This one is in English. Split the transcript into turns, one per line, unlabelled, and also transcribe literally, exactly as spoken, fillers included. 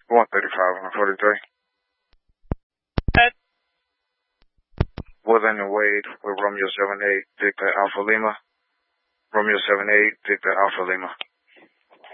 one thirty-five and forty-three.
Ed.
Woodland and Wade with Romeo seven eight, Victor Alpha Lima. Romeo seven eight, Victor Alpha Lima.